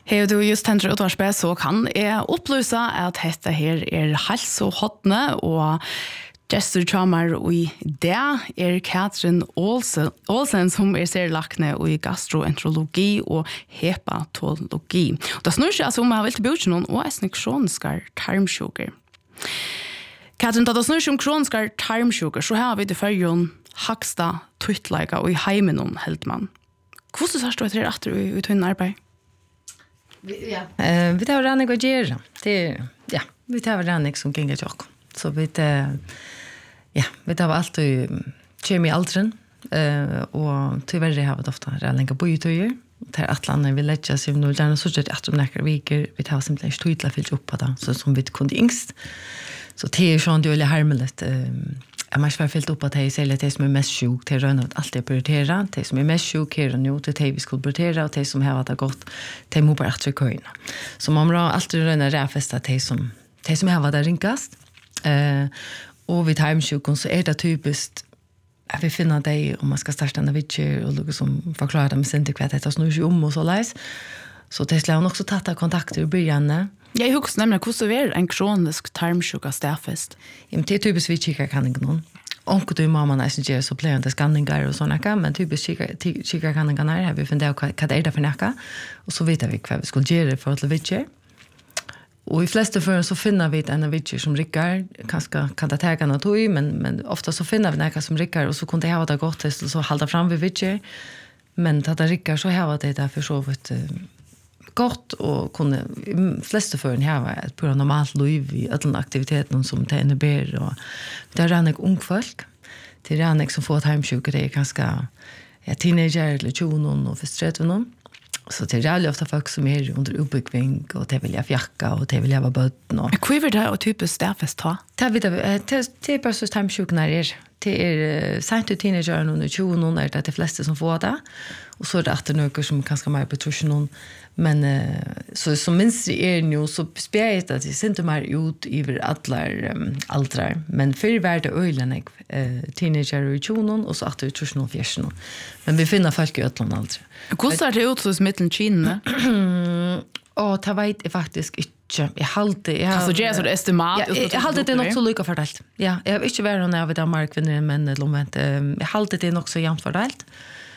Hej du just tänker utvarspe så kan jag upplysa att detta här hälsohotne och gestur chamar i det Katrin Olsen som serlakne i gastroenterologi och hepatologi. Det snurrar sig alltså om jag vill tillbaka någon och kroniska tarmsjuka. Katrin, det snurrar sig om kroniska tarmsjuka så har vi det förrjun högsta tryckläge och i heimen helt man. Hur så står det att du ut i arbeid? Ja. Vi tar rannig och gera. Vi tar rannig som gänga jock. Så vi tar alltid kemi aldren och tyvärr har vi ofta rannig och bojutöjer. Där atlandet vill lägga sig nu gärna så att de näkar veker vi tar simpelthen stutla fyllt upp på det så som vi kunde yngst. Så det är sånt det är harmeligt. Jag måste vara fyllt upp att det är det som är mest sjuk till röna att alltid prioritera. Det som är mest sjuk här och nu till det vi skulle prioritera och det som har varit gott det må bara att köna. Så man må alltid röna räfesta det som har varit ringast. Och vid tarmsjukan så är det typiskt att vi finner det om man ska starta en vidger och liksom förklara det med sin till det snurrar sig om och så läs. Så det skulle jag också ta kontakter i början. Jag huskar nämligen hur en kronisk tarmsjuka stäffest. Det är typiskt vi kikar kan inte någon. Onkel du mamma nästan gör så plöjande skanningar och sådana men typiskt kikar kan inte här vi funderar vad det är för näka och så vet vi vad vi ska göra för att vidger. Och i flesta fall så finner vi en vidger som rickar kanske kan det ta något tog men ofta så finner vi näka som rickar och så kunde det ha det gott så hålla fram vid vidger. Men att det rickar så har det därför så vet gott och kunde flesta för en här ett på normalt liv i alla aktiviteter som det innebär och det är en ung folk det är en som får tarmsjuka det är ganska teenager eller 20 och frustrerade så det är väldigt ofta folk som är under uppbyggning och det vill jag fjacka och det vill jag vara bötten och kviver det och typiskt stäffest ta det är bara så tarmsjuka när det är sent teenager under 20 är det flesta som får det och så är det att det några som kanske mer betrusion men så som minst är nu så spärret att det ser mer ut över alla åldrar men för värde ölen teenager och 20 och så att det är 14 men vi finner folk i alla åldrar. Hur ser det ut hos mitten Kina? Och det vet jag faktiskt inte. Jag håller alltså det är så estimat. Jag håller det nog så lika fördelt. Ja, jag vet inte vad när vi där markvinner men lomvent jag håller det nog så jämnt fördelt.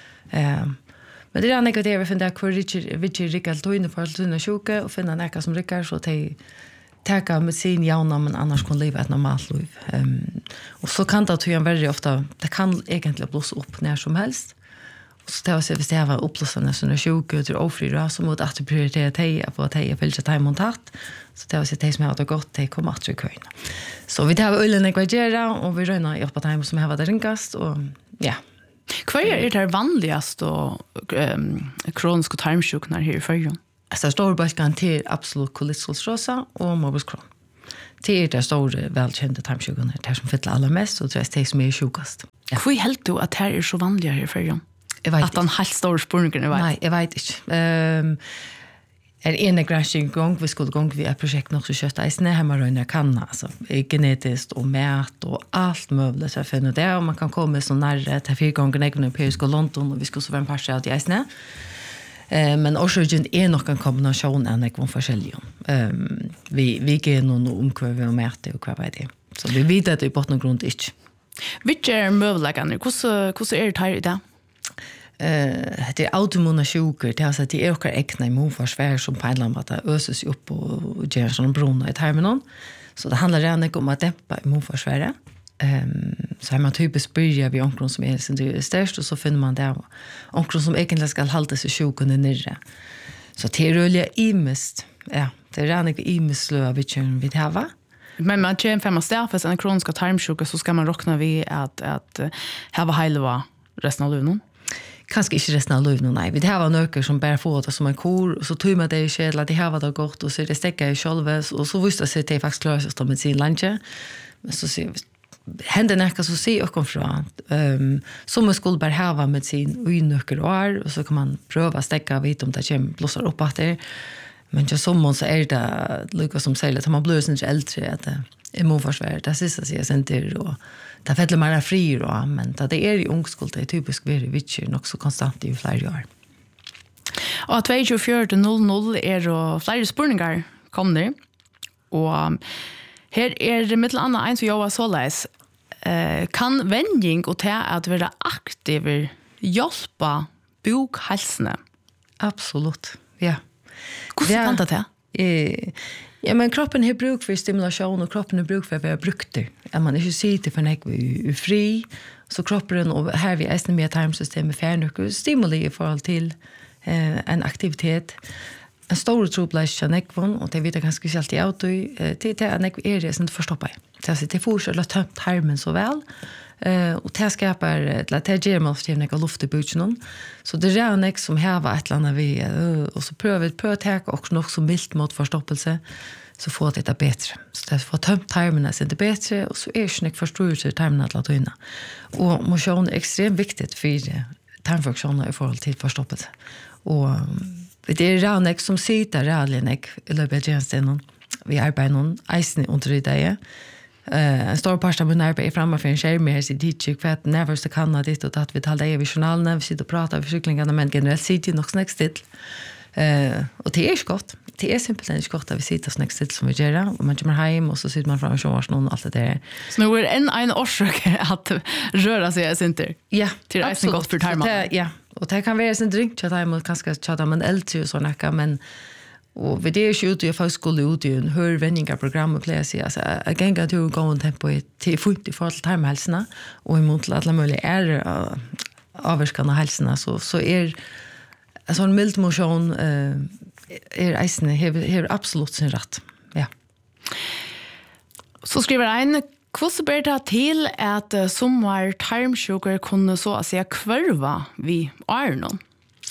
Men det är negativt att finna kvar Richard Rickard då inne för att tunna sjuka och finna näka som Rickard så att ta med sin jauna men annars kan leva ett normalt liv. Och så kan det tyvärr väldigt ofta det kan egentligen blåsa upp när som helst. Så det var så hvis det var uppblåsande såna sjuka till ofri så mot att prioritera det på att det fälja timontat. Så det var så det som har gått det kommer att köna. Så vi tar ölen ekvagera och vi rönar upp på time som har varit ringast och ja. Kvar är det vanligast och kroniska tarmsjuknar här i förrjun? Alltså stor baskan till absolut kolesterolsrosa och morbus Crohn. Det är det stora välkända tarmsjukan det som fyller allra mest och det är det som är sjukast. Ja. Hur helt du att det här är så vanliga här i förrjun? Att han helt stor spurningen är nej, jag vet inte. En granskning gång vi skulle gång vi ett projekt också köta i snä hemma röna kan alltså genetiskt och mät och allt möjligt så för det och man kan komma så nära till 4 gånger egen europeiska London och vi skulle så vara en par av i snä. Men orsaken är nog en kombination av några forskjellige. Vi ger någon kvar vi mät och vad det. Så vi vet att det på någon grund inte. Vilka är möjligheterna? Hur är det här i dag? Det är autoimmuna sjukor, det är alltså det är också äckna immunförsvar som på en eller annan sätt öses upp och ger sådana brunnar i tarmen. Så det handlar redan om att dämpa immunförsvaret. Så här man typiskt börjar vid onkron som är störst och så finner man det onkron som egentligen ska hålla sig sjuk under nere. Så det är rulliga imest. Ja, det är redan imest slöa vi har. Men man känner för man stäffas en kroniska tarmsjuka så ska man räkna vid att ha hela resten av livet. Kanske inte resten av livet, nej. Vi har några som bär få det som en kor och så tog man det i kedla, det har det gott och så är det stäcka i själva och så visste sig att det faktiskt klarar sig med sin lunch. Men så ser händer näka så ser och kom från som man skulle bara ha med sin ynöker och så kan man pröva stäcka vid om det kommer blossar upp att det. Men just som så är det lika som säger att man blir så äldre att immunförsvaret det sista sig sen till och det fäller mer fri då men det är i ungskuld det är typiskt väldigt viktigt och så konstant i flera år. Og 24.00 og flere spurningar kom der. Og her mittel annet en som jobber såleis. Kan vending og til at være aktiver hjelpe bokhalsene? Absolutt, ja. Hvordan kan det til? Ja, men kroppen har bruk for stimulation og kroppen har bruk for å være brukter. At man ikke sitter for nek vi fri, så kroppen, og her vi eisne med tarmsystemet fjernøkker, stimuli i forhold til en aktivitet. En stor trobleis av nekvån, og det vet jeg ganske spesielt i auto, til at nekv er som forstopper. Det fortsetter å tømt tarmen så vel, og det skapar det ger man ofte nekva luft i budsjonen. Så det er nek som hever et eller annet vi, og så prøver vi på å teke også nok så mildt mot forstoppelse, så får det bedre. Så det får tømt tarmene sin det bedre, og så er ikke nek forståelse tarmene til å tøyne. Og motion er ekstremt viktig for tarmfunksjoner i forhold til forstoppelse. Og det er nek som sitter reallig nek i løpet av tjenestenen. Vi arbeider noen eisen under i det. En stor part av min arbeid framme for en skjerm her, så de ikke hva nærmest kan ha ditt og tatt vi taler i journalene, vi sitter og prater over syklingene, men generelt sitter nok snakk still. Og det er ikke godt. Det er simpelthen ikke godt at vi sitter snakk still som vi gjør, og man kommer hjem, og så sitter man framme og alt det der. Så nå er en årsak at røra seg sinter? Ja, til reisen godt for tarmen? Ja, og det kan være sin drink, kanskje tjata man eldre og sånn, men og vi er ikke ute i fagskole ute i en hørvendingarprogrammet pleier å si, altså, jeg ganger til å gå en tempo til funkt i forhold til tarmhelsene, og imot til alle mulige avvirkende helsene, så en sånn mild motion eisende, hever absolutt sin rett. Ja. Så skriver jeg hvordan ber det til at sommer tarmsjuker kunne så å si kvarva vi Arnon?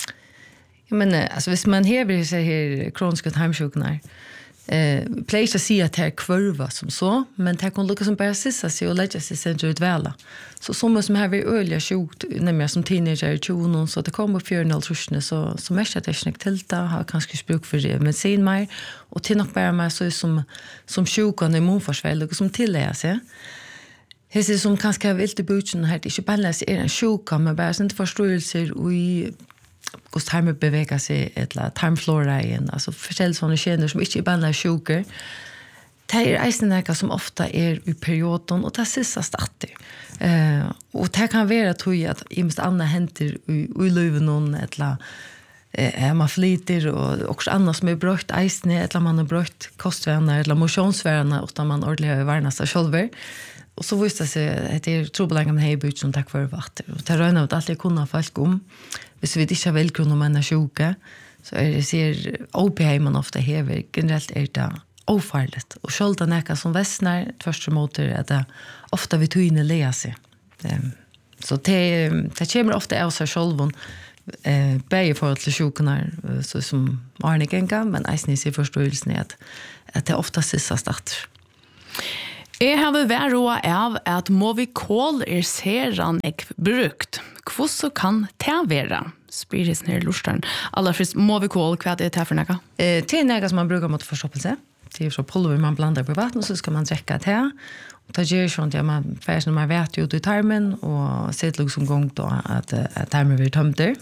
Men alltså hvis man hever sig här kroniska tarmsjukdomar pleier ikke å si at det er kvarva som så, men det kan lukke som bare sissa sig og legge sig sen ut vela. Så som har vi øyelig sjukt, nemlig som teenager i 20, så det kommer opp 4,5 så mest at jeg ikke tilta, har kanskje bruk for medisin mer, og til nok bare meg så som sjukene immunforsveld, og som tillegger seg. Det er som kanskje har vilt i butsen her, det er ikke bare en sjuka, men bare sånn forståelser og i hvordan tarmen beveger seg, eller tarmflora igjen, altså forskjellige sånne kjenner som ikke er bare sjuker. Det er eisen noe som ofte er i perioden, og det er siste stater. Og det kan være at i mest andre henter i løven noen, eller man flyter, og også andre som er brøtt eisene, eller man har brøtt kostvenner, eller motionsvenner, utan man ordentlig har vernet seg selv. Og så visste det seg at det er trobelenger med heibudt som takk for vatter. Og det røyner at alt jeg kunne folk om. Hvis vi ikke har velgrunn om en er sjuke, så er det sier OPH man ofte hever. Generelt er det ofarlig. Og selv det er som vestner, tvørste måter, at det ofte vi tog inn i lea seg. Så det kommer ofte av seg selv, begge i forhold til sjukene, så som Arne Genga, men eisen i sin forståelsen er at det ofte siste starter. Jeg har vært av at Movicol seran ikke brukt. Hvordan kan det være? Spyr i sånne her lusteren. Aller først, Movicol, hva er det for noe? Det er noe som man bruker mot forstoppelse. Det er så pulver man blander på vatten, og så skal man drekke det. Og det gjør sånn at man først når man vet ut i tarmen, og ser det som gang da at tarmen blir tømt der.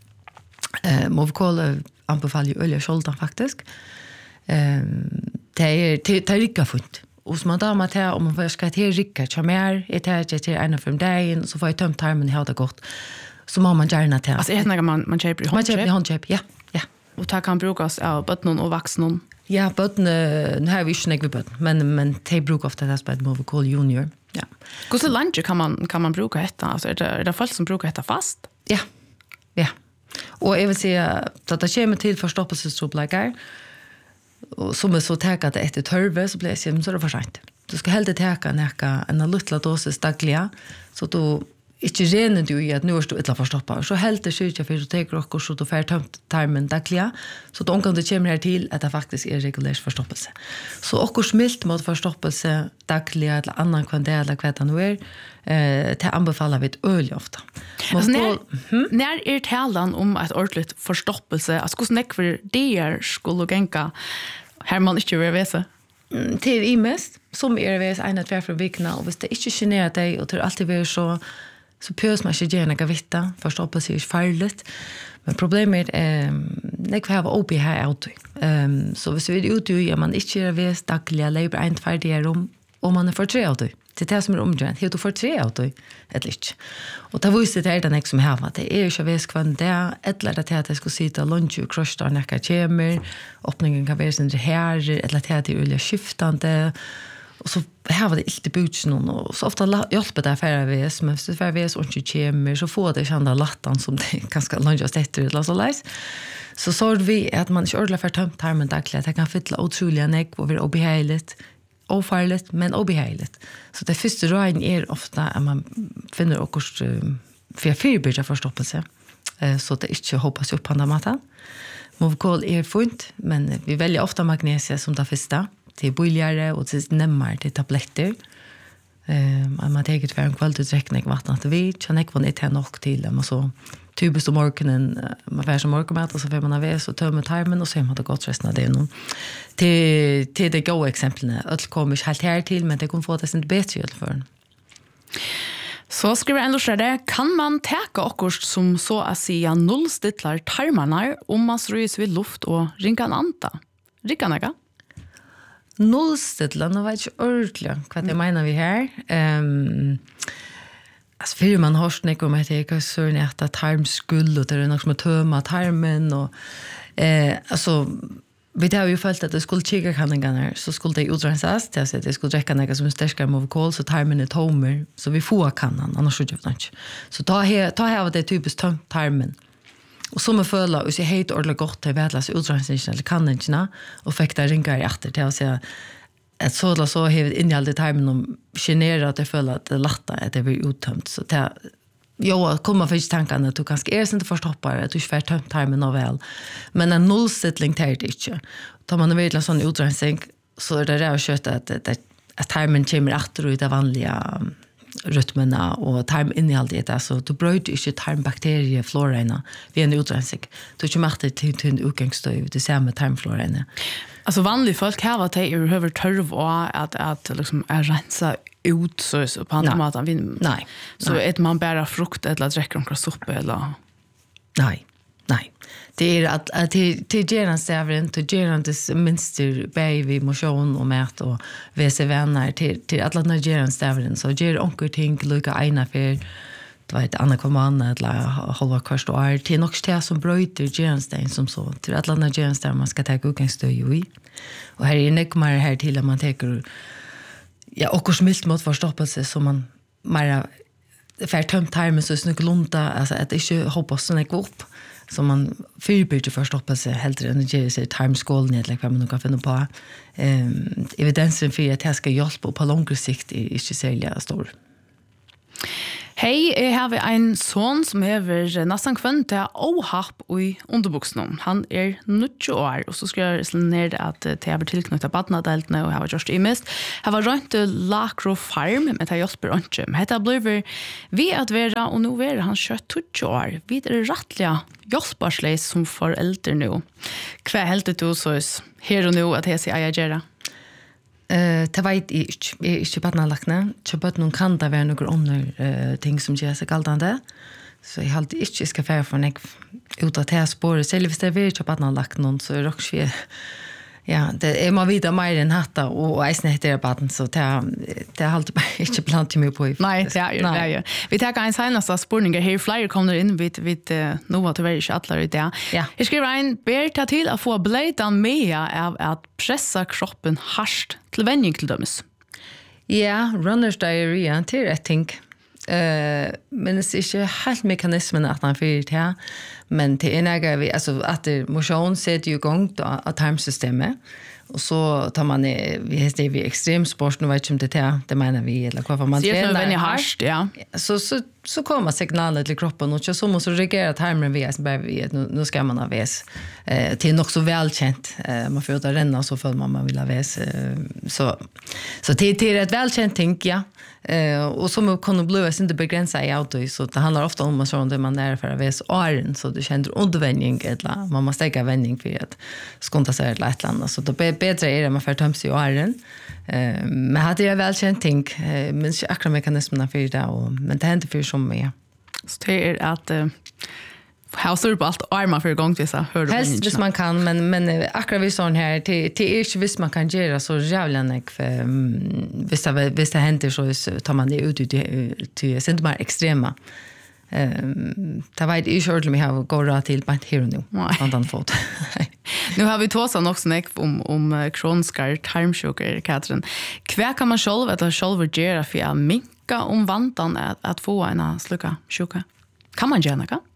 Movicol anbefaler jo øye skjolden faktisk. Det er ikke funnet. Og så man damer til, om man skal til rikker, kjør mer, jeg tar ikke til en av 5 dagen, så får jeg tømt tarmen, jeg har det godt. Så må man gjerne til. Altså, er det noe man kjøper i håndkjøp? Man kjøper i håndkjøp, ja. Og det kan brukes av bøttene og vaksne? Ja, bøttene, nå har vi ikke noe bøttene, men de bruker ofte det som heter Movicol Junior. Ja. Hvordan lenge kan man bruke dette? Altså, er det folk som bruker dette fast? Ja. Og jeg vil si at det kommer til forstoppelsestroppleggere, og som så teka det etter tørve, så ble jeg sier, men så er det for sent. Du skal heller teka en luttla dosis dagliga, så du ikke rener du i at nå er du ytla forstoppa. Så heller sykja for du teker okkur, så du får tømt tarmen dagliga, så du omgang du kommer her til at det faktisk er regulært forstoppelse. Så okkur smilt mot forstoppelse dagliga, eller annan kvandel, eller hva det nå er, det anbefaler vi et øyelig ofte. Når er talan om et ordentlig forstoppelse, altså hvordan ekver det skulle genka her man ikke vil vese? Det er i mest, som er vese 1-2 fra vikene, og hvis det ikke generer deg, og det er alltid vært så pös man inte göra några vitta, förstoppa sig farligt. Men problemet är att vi har OB här ute. Så hvis vi är ute och man inte gör vis dagliga läber en färdiga rum och man är för tre ute. Det är det som är omdrönt. Helt för tre ute, eller inte. Och det visste det den som har det är inte vis kvann det, eller att jag ska sitta lunch och krossa när jag kommer, öppningen kan vara sin här, eller att det är olika skiftande. Och så här var det inte byggt någon och så ofta hjälper det färre vis, men hvis det färre vis och inte kommer så får det kända lattan som det ganska långt efter eller så läs. Så såg vi att man inte ordentligt för tömt tarmen dagligen, att det kan fylla otroliga nägg och vara obehagligt, ofarligt men obehagligt. Så det första råden är ofta att man finner okurs för fyrbyrja förstoppelse, så det inte hoppas upp på den maten. Movkol är fint, men vi väljer ofta magnesia som det första. Det är billigare och det är nämmer till tabletter. Man tar för en kvalitetsräkning vatten att vi kan inte vara inte nog till. Man så typiskt om morgonen, man får som morgonmat och så får man av så tömmer tarmen och så har man det gott resten av det nu. Till det goda exemplen. Öll kommer inte helt här till, men det kan få det inte bättre hjälp för en. Så skriver ändå det, kan man täcka okkurst som så att säga nollstittlar tarmarna om man ströjs vid luft och ringa en anta? Ringa nega? Nollstittlar, nu vet jag inte ordentligt vad det menar vi här. Alltså för man har snäck om att det är så nätta tarmskull och det är något som att tömma tarmen och alltså vi har ju följt att det skulle kika kanningarna så skulle det utrensas till att det skulle räcka något som är starkare Movkol så tarmen är tomer så vi får kannan annars så gör det inte. Så ta här det typiskt tömt tarmen. Och som jag följer, och jag heter ordentligt gott till vädlas utrensningen eller kanningarna och fick det ringar i efter till att säga att så har innehållet i tarmen om genererar att jag följer att det latta att det blir uttömt. Så det jag kommer för tankarna att du kanske är inte förstoppar att du inte får tömt tarmen av väl. Men en nollsättning tar det inte. Tar man en sån utrensning så är det rätt kött att tarmen kommer efter i det vanliga rytmerna och tarminnehållet är så du bryter inte tarmbakterieflororna vid en utrensning. Du kommer efter till en utgångsstöd det samma tarmflororna. Alltså vanliga folk har att det är över törv och att liksom rensa ut så på andra maten. Nej. Så att man bära frukt eller dricker några soppa eller Nej. Det är att till geranstävren, till gerandes minster baby motion och mat och visa vänner till alla den geranstävren så ger onkel ting lika ena för det var ett annat kommande eller halva kvart år till något det som bryter geranstävren som så till alla den geranstävren man ska ta utgångsstöd i. Och här är nekmar här till att man tar och smilt mot förstoppelse som man mera för tömt tarmen så snygg lunta alltså att inte hoppas så mycket upp så man förbjuder förstoppelse helt än att ge sig tarmskålen eller vad man nu kan finna på. Evidensen för att det ska hjälpa på lång sikt är inte särskilt stor. Hej, jag har en son som är nästan kvann till ohapp i underbuksnum. Han är 90 år och så ska jag slå ner att det har tillknyttat badnadeltene och har gjort det mest. Jag var runt Lakro Farm med det hjälper inte. Men det blir vi att vara och nu är han 20 år. Vi är rättliga hjälparsleis som föräldrar nu. Vad helt du så här och nu att jag säger jag gör det vet jag inte badnalakne. Så bara någon kan det vara några andra ting som gör sig galdande. Så jag alltid inte ska färra för mig ut att det spåret. Selv hvis det är inte badnalakne så är det också ja, det är man vidare mer än hatta och eisen heter baden så det har alltid bara inte blandat mig på. Nej, det är ju. Vi tar en senaste spårningar här flyer kommer in vid nu att det är inte alla i det. Ja. Jag skriver en ber ta till att få blödan med av att pressa kroppen hårt till vänjning till dömes. Ja, runners diarrhea till I think. Men det är inte helt mekanismen att han fyrt här. Men det är några vi alltså att motion sätter ju igång att tarmsystemet och så tar man vi heter vi extremsport nu vet inte det menar vi eller vad man tränar hårt ja. Så kommer signaler till kroppen och så måste reagera tarmen vi nu ska man ha väs till något så välkänt man får ut renna så för man vill ha väs så det är ett välkänt ting ja. Och som kan bli inte begränsa i auto så det handlar ofta om att man är för att väs åren så du känner undervändning eller man måste stäcka vändning för att skonta sig eller ett eller annat. Så då bättre är det man får tömsa i åren. Men hade jag väl känt ting, men inte akkurat mekanismerna för det, men det händer för som är. Så det är att här står på allt armar för igång till så hör du. Helst hvis man kan, men akkurat vi sån här det är inte visst man kan göra så jävla för hvis det händer så tar man det ut till sen mer extrema. Det var inte ordentligt med att gå till på här och nu. Annan fot. Nu har vi tåsat också om kroniska tarmsjukor, Katrin. Vad kan man själv göra för att minska om vantan att få en sluka sjuka? Kan man göra något?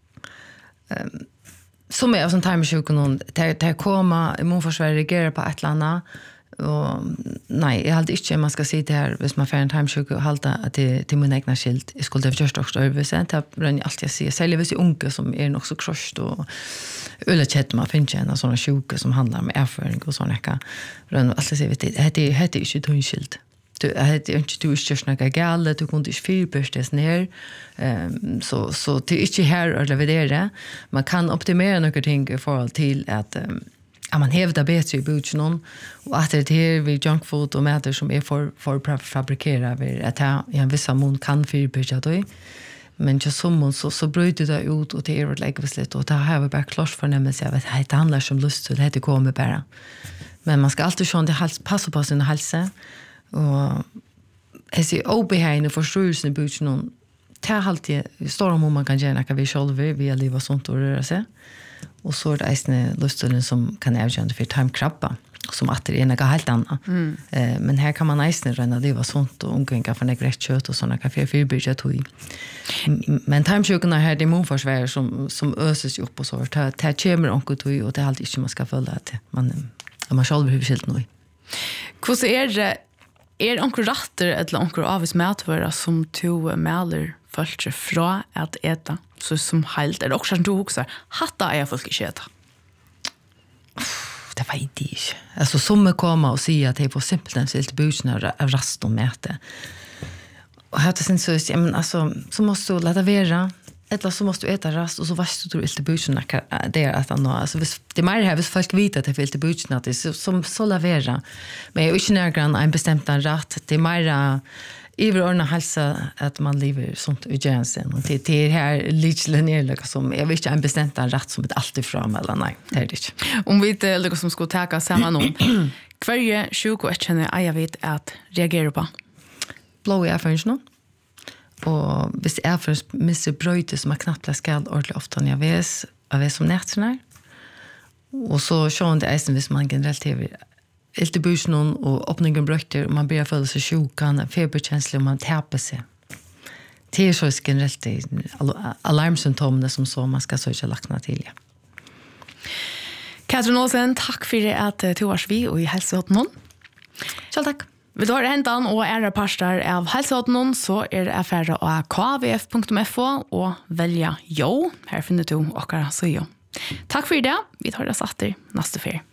Som är som tarmsjukan det komma immunförsvaret reagerar på ett eller annat. Och nej, jag hade inte man ska se det här hvis man får en tarmsjuka och halta att det till min egna skilt. Jag skulle det först också överse det rönn alltid jag säger. Särskilt hvis unga som är också kruscht och ölachet man finns en såna sjuka som handlar om erfarenhet och såna här. Rönn alltid säger det är inte tunskilt. Du hade inte du just några galet du kunde inte fyrbörstes ner så det är inte här att leverera man kan optimera några ting i förhåll till att man hävdar bättre i budgeten och att det här vid junkfood och mäter som är för fabrikera att en vissa mån kan fyrbörsa då men just som så bryter det ut och det är att lägga beslut och det har vi bara klart förnämmelse av att det handlar om lust och det heter kommer bara men man ska alltid se det passa på sin hälsa och jag ser obehagligt förståelsen i budgeten det är alltid står om man kan göra kan vi själva via liv och sånt och röra sig och så är det en lusten som kan avgöra för tarmkrabba som att det är något helt annat men här kan man nästan röna liv och sånt och ungefär för något rätt kött och sådana kafé fyrbyrja tog men tarmsjukorna här det immunförsvar som öses upp och så det kommer onkel och det är alltid inte man ska följa att man själv behöver skilt nu. Hur är det onkel ratter eller onkel avis mätvara som to mäler folk fra att äta så som helt är det också du också hatta är folk inte äta. Det var inte. Alltså som kommer och säger att det är på simpelt en silt busna av rast och mäte. Och här sen så ja men alltså så måste du låta vara eller så måste du äta rast och så varst du inte busna det är att alltså det mer här vis folk vet att det är inte busna att det som så lavera. Men jag är inte närgrann en bestämd rätt det är mer överordna hälsa att man lever sånt i gränsen och det är här lite ner som jag vet inte en bestämd rätt som det alltid fram eller nej det är det inte. Om vi inte liksom som ska ta samman om kvarje sjuk och känner jag vet att reagera på blå erfarenhet och hvis erfarenhet missar bröjte som har knappt skall ordentligt ofta när jag vet som nätterna och så sjön det är hvis man generellt Ilte busen och öppningen brötter och man börjar följa sig sjukan, feberkänsla och man tappar sig. Det är så generellt alarmsymptomen som så man ska söka lakna till. Ja. Katrin Olsen, tack för att du var vi och i hälsohållningen. Så tack. Vi tar hentan och era pastor av hälsohållningen så är det affärer av kvf.fo och välja jo. Här finner du och så jo. Tack för det. Vi tar det satt i nästa fer.